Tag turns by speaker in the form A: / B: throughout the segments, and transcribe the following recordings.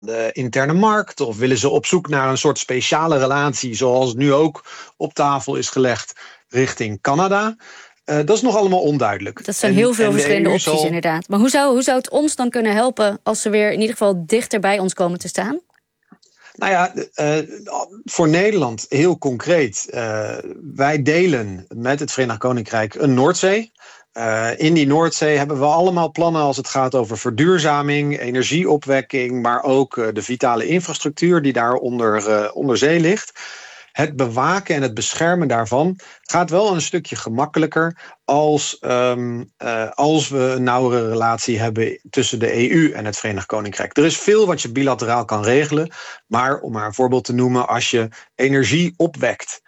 A: de interne markt? Of willen ze op zoek naar een soort speciale relatie, zoals nu ook op tafel is gelegd, richting Canada? Dat is nog allemaal onduidelijk.
B: Dat zijn heel veel verschillende opties inderdaad. Maar hoe zou het ons dan kunnen helpen als ze weer in ieder geval dichter bij ons komen te staan?
A: Nou ja, voor Nederland heel concreet. Wij delen met het Verenigd Koninkrijk een Noordzee. In die Noordzee hebben we allemaal plannen als het gaat over verduurzaming, energieopwekking, maar ook de vitale infrastructuur die daar onder zee ligt. Het bewaken en het beschermen daarvan gaat wel een stukje gemakkelijker als we een nauwere relatie hebben tussen de EU en het Verenigd Koninkrijk. Er is veel wat je bilateraal kan regelen, maar om maar een voorbeeld te noemen, als je energie opwekt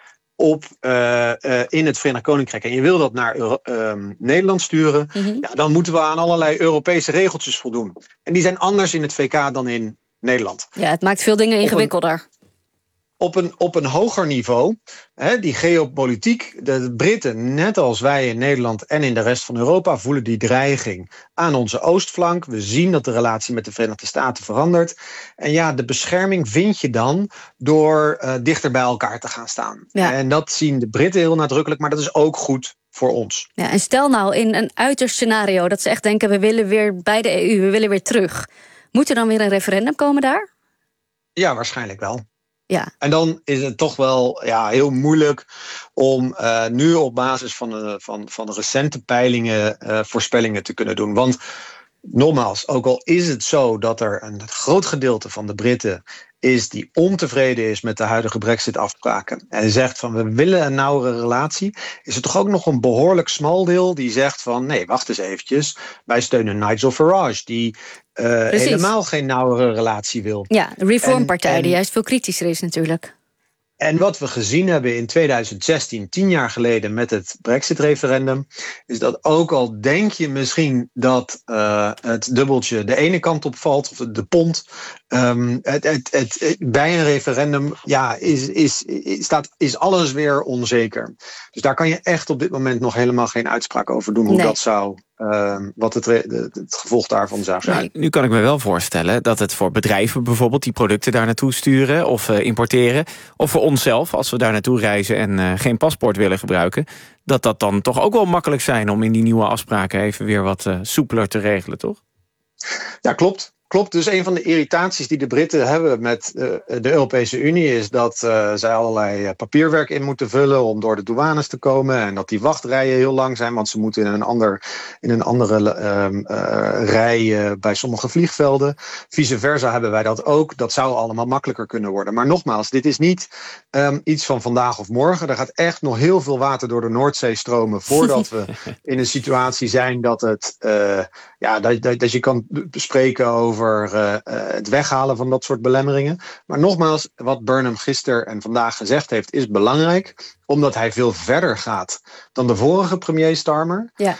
A: in het Verenigd Koninkrijk en je wil dat naar Nederland sturen, dan moeten we aan allerlei Europese regeltjes voldoen. En die zijn anders in het VK dan in Nederland.
B: Ja, het maakt veel dingen ingewikkelder.
A: Op een hoger niveau, die geopolitiek, de Britten, net als wij in Nederland en in de rest van Europa, voelen die dreiging aan onze oostflank. We zien dat de relatie met de Verenigde Staten verandert. En ja, de bescherming vind je dan door dichter bij elkaar te gaan staan. Ja. En dat zien de Britten heel nadrukkelijk, maar dat is ook goed voor ons.
B: Ja, en stel nou in een uiterst scenario dat ze echt denken, we willen weer bij de EU, we willen weer terug. Moet er dan weer een referendum komen daar?
A: Ja, waarschijnlijk wel.
B: Ja.
A: En dan is het toch wel heel moeilijk om nu op basis van de recente peilingen voorspellingen te kunnen doen. Want nogmaals, ook al is het zo dat er een groot gedeelte van de Britten is die ontevreden is met de huidige Brexit-afspraken en zegt van we willen een nauwere relatie, is er toch ook nog een behoorlijk smal deel die zegt van nee, wacht eens eventjes, wij steunen Nigel Farage die helemaal geen nauwere relatie wil.
B: Ja, de Reformpartij die juist veel kritischer is natuurlijk.
A: En wat we gezien hebben in 2016, 10 jaar geleden met het Brexit-referendum, is dat ook al denk je misschien dat het dubbeltje de ene kant op valt, of de pond, bij een referendum is alles weer onzeker. Dus daar kan je echt op dit moment nog helemaal geen uitspraak over doen hoe dat zou, wat het gevolg daarvan zou zijn.
C: Nu kan ik me wel voorstellen dat het voor bedrijven bijvoorbeeld die producten daar naartoe sturen of importeren, of voor onszelf als we daar naartoe reizen en geen paspoort willen gebruiken, dat dan toch ook wel makkelijk zijn om in die nieuwe afspraken even weer wat soepeler te regelen, toch?
A: Ja, klopt. Dus een van de irritaties die de Britten hebben met de Europese Unie is dat zij allerlei papierwerk in moeten vullen om door de douanes te komen en dat die wachtrijen heel lang zijn, want ze moeten in een andere rij bij sommige vliegvelden. Vice versa hebben wij dat ook. Dat zou allemaal makkelijker kunnen worden. Maar nogmaals, dit is niet iets van vandaag of morgen. Er gaat echt nog heel veel water door de Noordzee stromen voordat we in een situatie zijn dat dat je kan spreken over het weghalen van dat soort belemmeringen. Maar nogmaals, wat Burnham gisteren en vandaag gezegd heeft, is belangrijk, omdat hij veel verder gaat dan de vorige premier Starmer. Ja.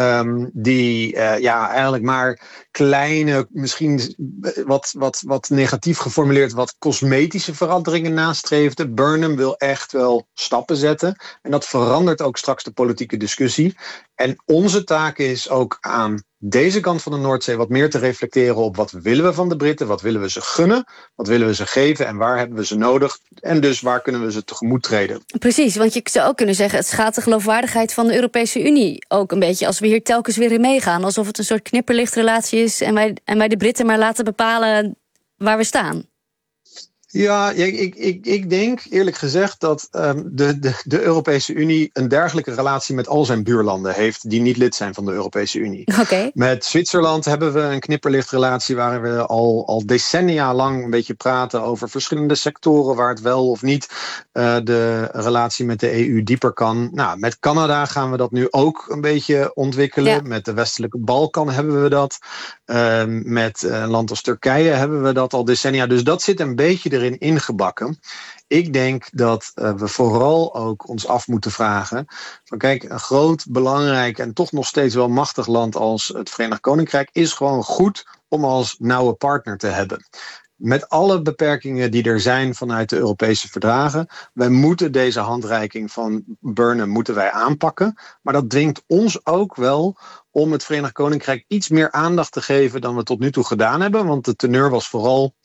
A: Die eigenlijk maar kleine, misschien wat negatief geformuleerd, wat cosmetische veranderingen nastreefde. Burnham wil echt wel stappen zetten. En dat verandert ook straks de politieke discussie. En onze taak is ook aan deze kant van de Noordzee wat meer te reflecteren op wat willen we van de Britten, wat willen we ze gunnen, wat willen we ze geven en waar hebben we ze nodig en dus waar kunnen we ze tegemoet treden.
B: Precies, want je zou ook kunnen zeggen, het schaadt de geloofwaardigheid van de Europese Unie ook een beetje als we hier telkens weer in meegaan, alsof het een soort knipperlichtrelatie is en wij de Britten maar laten bepalen waar we staan.
A: Ja, ik denk eerlijk gezegd dat de Europese Unie een dergelijke relatie met al zijn buurlanden heeft die niet lid zijn van de Europese Unie.
B: Okay.
A: Met Zwitserland hebben we een knipperlichtrelatie waar we al decennia lang een beetje praten over verschillende sectoren waar het wel of niet de relatie met de EU dieper kan. Nou, met Canada gaan we dat nu ook een beetje ontwikkelen. Ja. Met de westelijke Balkan hebben we dat. Met een land als Turkije hebben we dat al decennia. Dus dat zit een beetje erin ingebakken. Ik denk dat we vooral ook ons af moeten vragen van kijk, een groot, belangrijk en toch nog steeds wel machtig land als het Verenigd Koninkrijk is gewoon goed om als nauwe partner te hebben. Met alle beperkingen die er zijn vanuit de Europese verdragen. Wij moeten deze handreiking van Burnham moeten wij aanpakken. Maar dat dwingt ons ook wel om het Verenigd Koninkrijk iets meer aandacht te geven dan we tot nu toe gedaan hebben. Want de teneur was vooral